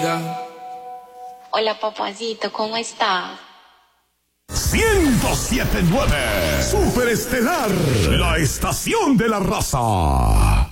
amiga. Hola, papacito, ¿cómo estás? 107.9 Superestelar, la estación de la raza.